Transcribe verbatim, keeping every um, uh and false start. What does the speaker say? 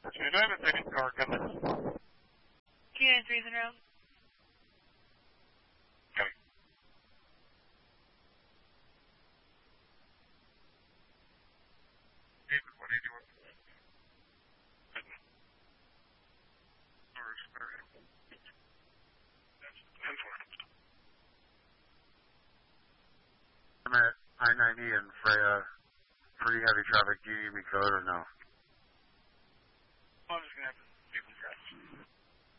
Do I have a second car coming? Two nine three is in route. Okay. David, what do you do with it? I'm at I ninety and Freya. Pretty heavy traffic. Do you need me code or no? I'm just going to have to